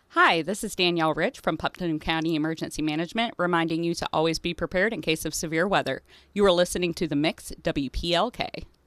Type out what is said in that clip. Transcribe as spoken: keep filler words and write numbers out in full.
Hi, this is Danielle Rich from Putnam County Emergency Management, reminding you to always be prepared in case of severe weather. You are listening to The Mix, W P L K.